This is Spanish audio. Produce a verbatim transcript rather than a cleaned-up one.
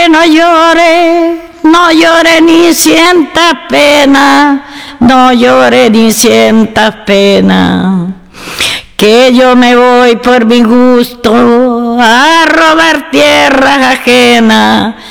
llore, no llore, no llore ni sientas pena, no llore ni sientas pena, que yo me voy por mi gusto a robar tierras ajenas.